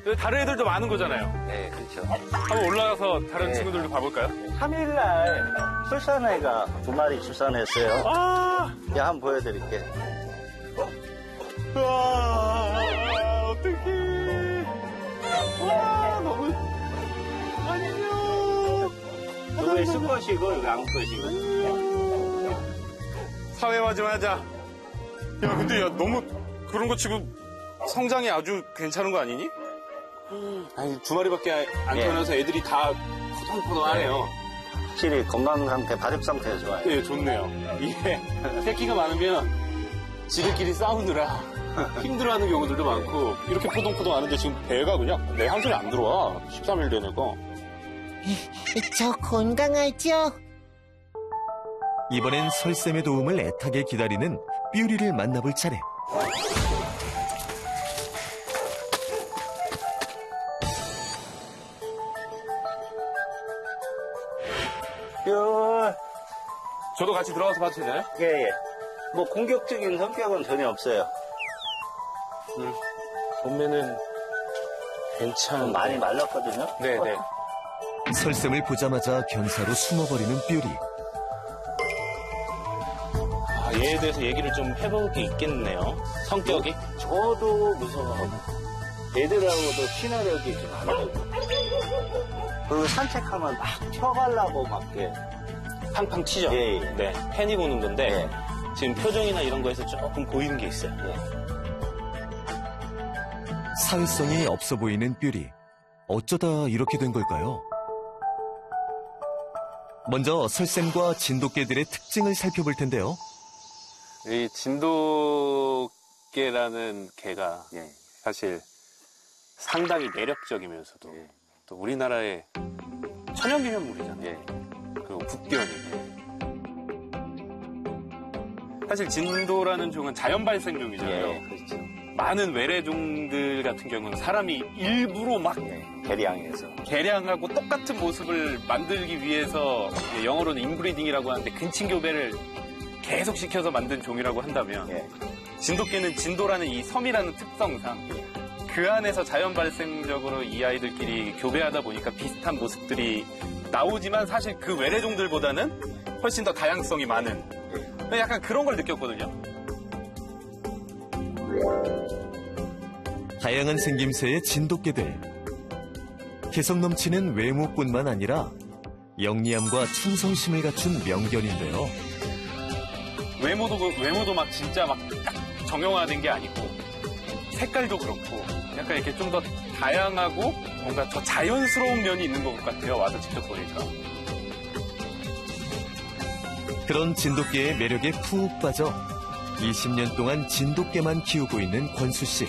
다른 애들도 많은 거잖아요. 네, 그렇죠. 한번 올라가서 다른 네. 친구들도 봐볼까요? 3일날 출산애가 2마리 출산했어요. 아, 예, 한번 보여드릴게요. 와, 어떡해. 와, 너무. 안녕. 여기 수컷이고, 여기 암컷이고. 사회화 좀 하자. 야, 근데 야, 너무 그런 거 치고 성장이 아주 괜찮은 거 아니니? 아니, 2마리밖에 안 예. 태어나서 애들이 다 포동포동하네요. 확실히 건강 상태, 발육 상태가 좋아요. 네, 좋네요. 이게 새끼가 많으면 지들끼리 싸우느라 힘들어하는 경우들도 많고 이렇게 포동포동 하는데 지금 배가 그냥 내 한 손에 안 들어와. 13일 된 애가. 저 건강하죠? 이번엔 설쌤의 도움을 애타게 기다리는 뾰리를 만나볼 차례. 요, 저도 같이 들어가서 봐도 되나요? 예, 예. 뭐 공격적인 성격은 전혀 없어요. 몸매는 괜찮은. 많이 말랐거든요. 네네. 설쌤을 보자마자 견사로 숨어버리는 뾰리. 아, 얘에 대해서 얘기를 좀 해볼 게 있겠네요. 성격이. 저도 무서워하고, 애들하고도 친화력이 좀 안 되고. 그리고 산책하면 막 펴가려고 막, 예. 팡팡 치죠? 예, 예. 네. 팬이 보는 건데 예. 지금 표정이나 이런 거에서 조금 보이는 게 있어요. 사회성이 없어 보이는 뾰리. 어쩌다 이렇게 된 걸까요? 먼저 설쌤과 진돗개들의 특징을 살펴볼 텐데요. 이 진돗개라는 개가 예. 사실 상당히 매력적이면서도 예. 또 우리나라의 천연기념물이잖아요. 예. 그 북견이. 사실 진도라는 종은 자연 발생종이잖아요. 예, 그렇죠. 많은 외래종들 같은 경우는 사람이 일부러 막 예, 개량해서. 개량하고 똑같은 모습을 만들기 위해서 영어로는 인브리딩이라고 하는데 근친교배를 계속 시켜서 만든 종이라고 한다면 예. 진돗개는 진도라는 이 섬이라는 특성상 그 안에서 자연 발생적으로 이 아이들끼리 교배하다 보니까 비슷한 모습들이 나오지만 사실 그 외래종들보다는 훨씬 더 다양성이 많은 약간 그런 걸 느꼈거든요. 다양한 생김새의 진돗개들. 개성 넘치는 외모뿐만 아니라 영리함과 충성심을 갖춘 명견인데요. 외모도 막 진짜 막 딱 정형화된 게 아니고 색깔도 그렇고 약간 이렇게 좀 더 다양하고 뭔가 더 자연스러운 면이 있는 것 같아요. 와서 직접 보니까. 그런 진돗개의 매력에 푹 빠져 20년 동안 진돗개만 키우고 있는 권수 씨.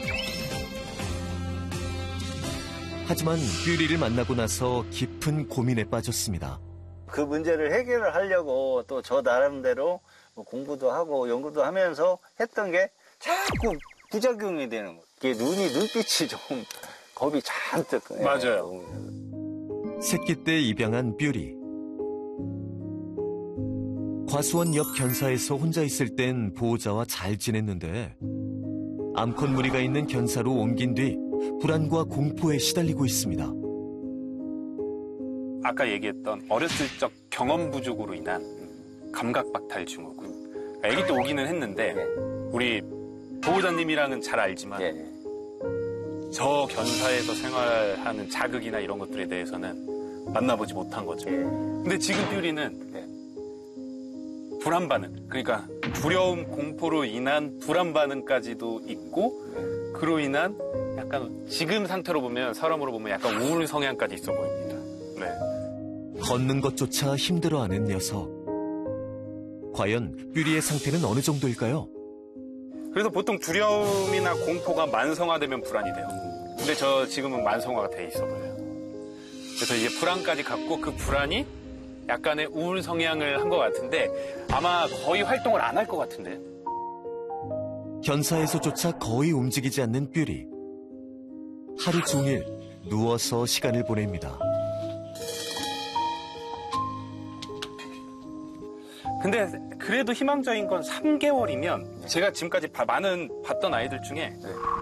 하지만 뾰리를 만나고 나서 깊은 고민에 빠졌습니다. 그 문제를 해결을 하려고 또 저 나름대로 뭐 공부도 하고 연구도 하면서 했던 게 자꾸 부작용이 되는 거예요. 이게 눈빛이 좀 겁이 잔뜩. 맞아요. 새끼 때 입양한 뾰리. 과수원 옆 견사에서 혼자 있을 땐 보호자와 잘 지냈는데 암컷 무리가 있는 견사로 옮긴 뒤 불안과 공포에 시달리고 있습니다. 아까 얘기했던 어렸을 적 경험 부족으로 인한 감각박탈 증후군. 아기 때 오기는 했는데 우리 보호자님이랑은 잘 알지만 예. 저 견사에서 생활하는 자극이나 이런 것들에 대해서는 만나보지 못한 거죠. 예. 근데 지금 뾰리는 불안 반응, 그러니까 두려움, 공포로 인한 불안 반응까지도 있고 그로 인한 약간 지금 상태로 보면 사람으로 보면 약간 우울 성향까지 있어 보입니다. 네. 걷는 것조차 힘들어하는 녀석. 과연 뾰리의 상태는 어느 정도일까요? 그래서 보통 두려움이나 공포가 만성화되면 불안이 돼요. 근데 저 지금은 만성화가 돼 있어 보여요. 그래서 이제 불안까지 갖고 그 불안이 약간의 우울 성향을 한 것 같은데 아마 거의 활동을 안 할 것 같은데. 견사에서조차 거의 움직이지 않는 뾰리. 하루 종일 누워서 시간을 보냅니다. 근데 그래도 희망적인 건 3개월이면 제가 지금까지 많은 봤던 아이들 중에